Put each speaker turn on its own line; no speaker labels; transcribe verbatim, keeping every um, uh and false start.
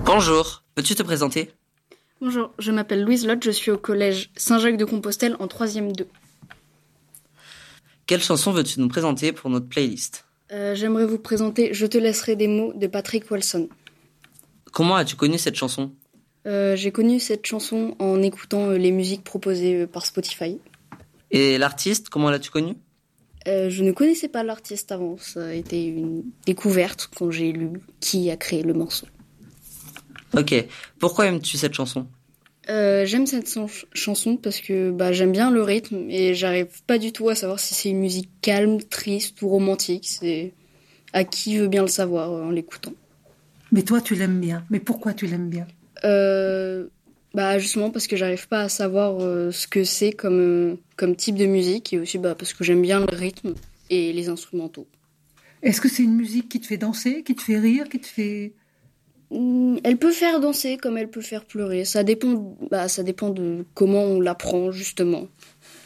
Bonjour, peux-tu te présenter?
Bonjour, je m'appelle Louise Lotte, je suis au collège Saint-Jacques-de-Compostelle en troisième deux.
Quelle chanson veux-tu nous présenter pour notre playlist?
Euh, j'aimerais vous présenter Je te laisserai des mots de Patrick Wilson.
Comment as-tu connu cette chanson?
Euh, j'ai connu cette chanson en écoutant euh, les musiques proposées euh, par Spotify.
Et l'artiste, comment l'as-tu connu?
Euh, je ne connaissais pas l'artiste avant, ça a été une découverte quand j'ai lu qui a créé le morceau.
Ok, pourquoi aimes-tu cette chanson?
Euh, j'aime cette ch- chanson parce que bah, j'aime bien le rythme et j'arrive pas du tout à savoir si c'est une musique calme, triste ou romantique. C'est à qui veut bien le savoir euh, en l'écoutant.
Mais toi, tu l'aimes bien. Mais pourquoi tu l'aimes bien?
Euh, bah justement parce que j'arrive pas à savoir euh, ce que c'est comme, euh, comme type de musique et aussi bah, parce que j'aime bien le rythme et les instrumentaux.
Est-ce que c'est une musique qui te fait danser, qui te fait rire, qui te fait...
Mm, Elle peut faire danser comme elle peut faire pleurer. Ça dépend, bah, ça dépend de comment on l'apprend justement.